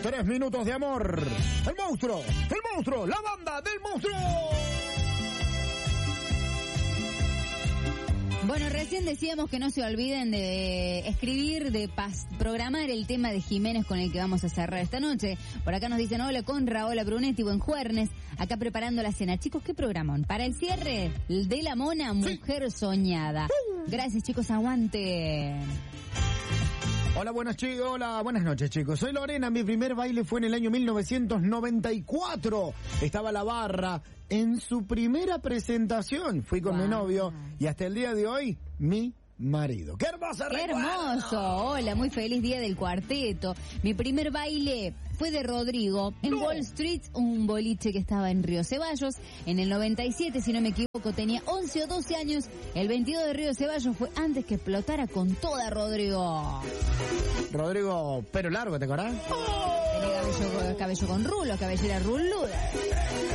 3 minutos de amor. El monstruo, la banda del monstruo. Bueno, recién decíamos que no se olviden de escribir, de programar el tema de Jiménez con el que vamos a cerrar esta noche. Por acá nos dicen, hola Conra, hola Brunetti, buen jueves. Acá preparando la cena. Chicos, ¿qué programón? Para el cierre de La Mona, Mujer Soñada. Gracias, chicos, aguante. Hola, buenas noches, chicos. Soy Lorena, mi primer baile fue en el año 1994. Estaba la barra en su primera presentación. Fui con mi novio y hasta el día de hoy, mi marido. ¡Qué hermoso! ¡Qué hermoso! Hola, muy feliz día del cuarteto. Mi primer baile fue de Rodrigo en Wall Street, un boliche que estaba en Río Ceballos. En el 97, si no me equivoco, tenía 11 o 12 años. El 22 de Río Ceballos fue antes que explotara con toda Rodrigo. Rodrigo, pelo largo, ¿te acordás? Tenía cabello con rulos, cabellera ruluda.